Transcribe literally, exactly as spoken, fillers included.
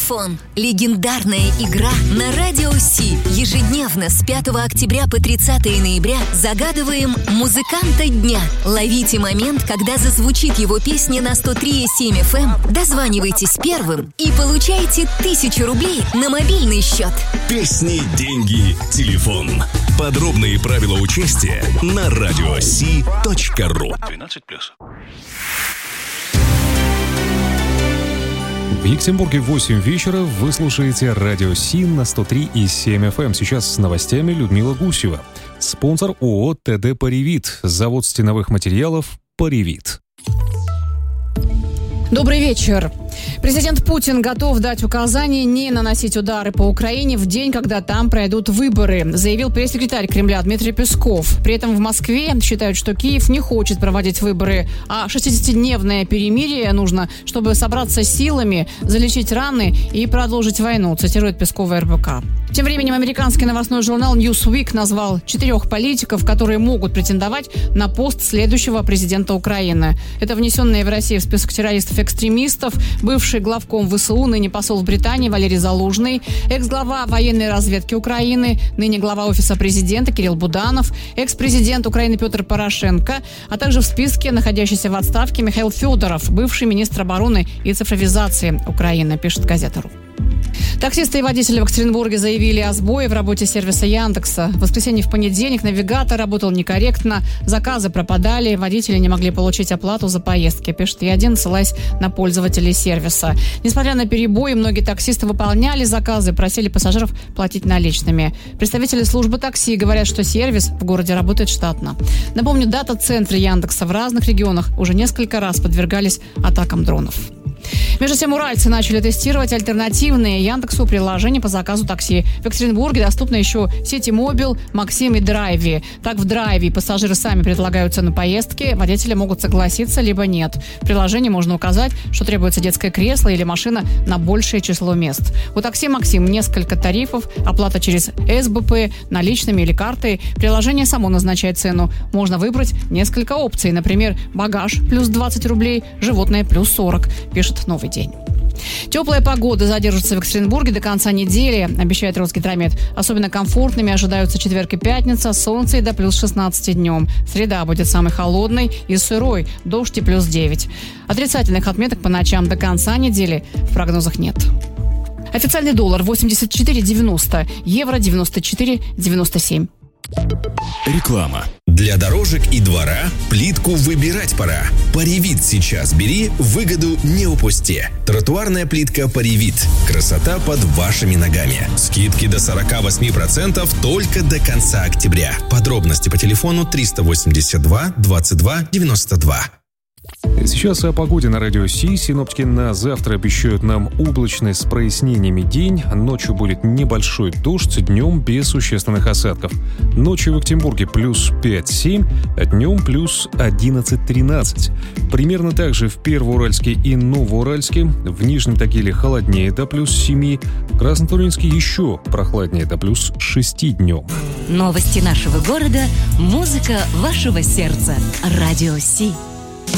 Телефон. Легендарная игра на Радио Си. Ежедневно с пятого октября по тридцатое ноября загадываем музыканта дня. Ловите момент, когда зазвучит его песня на сто три и семь эф эм. Дозванивайтесь первым и получайте тысячу рублей на мобильный счет. Песни, деньги, телефон. Подробные правила участия на радиоси точка ру. двенадцать плюс. В Екатеринбурге восемь вечера. Вы слушаете Радио Си на сто три и семь эф эм. Сейчас с новостями Людмила Гусева. Спонсор ООО ТД «Паривит». Завод стеновых материалов «Паривит». Добрый вечер. Президент Путин готов дать указание не наносить удары по Украине в день, когда там пройдут выборы, заявил пресс-секретарь Кремля Дмитрий Песков. При этом в Москве считают, что Киев не хочет проводить выборы, а шестидесятидневное перемирие нужно, чтобы собраться силами, залечить раны и продолжить войну, цитирует Пескова эр бэ ка. Тем временем американский новостной журнал Newsweek назвал четырех политиков, которые могут претендовать на пост следующего президента Украины. Это внесенные в Россию в список террористов-экстремистов бывший главком вэ эс у, ныне посол в Британии Валерий Залужный, экс-глава военной разведки Украины, ныне глава офиса президента Кирилл Буданов, экс-президент Украины Петр Порошенко, а также в списке находящийся в отставке Михаил Федоров, бывший министр обороны и цифровизации Украины, пишет газета.ру. Таксисты и водители в Екатеринбурге заявили о сбое в работе сервиса Яндекса. В воскресенье и в понедельник навигатор работал некорректно, заказы пропадали, водители не могли получить оплату за поездки, пишет И один, ссылаясь на пользователей сервиса. Несмотря на перебои, многие таксисты выполняли заказы, просили пассажиров платить наличными. Представители службы такси говорят, что сервис в городе работает штатно. Напомню, дата-центры Яндекса в разных регионах уже несколько раз подвергались атакам дронов. Между тем, уральцы начали тестировать альтернативные Яндексу приложения по заказу такси. В Екатеринбурге доступны еще Ситимобил, Максим и Драйви. Так, в Драйви пассажиры сами предлагают цену поездки, водители могут согласиться, либо нет. В приложении можно указать, что требуется детское кресло или машина на большее число мест. У такси Максим несколько тарифов, оплата через эс бэ пэ, наличными или картой. Приложение само назначает цену. Можно выбрать несколько опций, например, багаж плюс двадцать рублей, животное плюс сорок, пишет «Новый день». Теплая погода задержится в Екатеринбурге до конца недели, обещает Росгидромет. Особенно комфортными ожидаются четверг и пятница, солнце и до плюс шестнадцать днем. Среда будет самой холодной и сырой, дождь и плюс девять. Отрицательных отметок по ночам до конца недели в прогнозах нет. Официальный доллар восемьдесят четыре девяносто, евро девяносто четыре девяносто семь. Реклама. Для дорожек и двора плитку выбирать пора. Паривит сейчас бери, выгоду не упусти. Тротуарная плитка Паривит. Красота под вашими ногами. Скидки до сорок восемь процентов только до конца октября. Подробности по телефону триста восемьдесят два двадцать два девяносто два. Сейчас о погоде на Радио Си. Синоптики на завтра обещают нам облачный с прояснениями день. Ночью будет небольшой дождь, днем без существенных осадков. Ночью в Екатеринбурге плюс пять-семь, а днем плюс одиннадцать-тринадцать. Примерно так же в Первоуральске и Новоуральске. В Нижнем Тагиле холоднее до плюс семи. В Краснотурьинске еще прохладнее до плюс шести днем. Новости нашего города, музыка вашего сердца. Радио Си.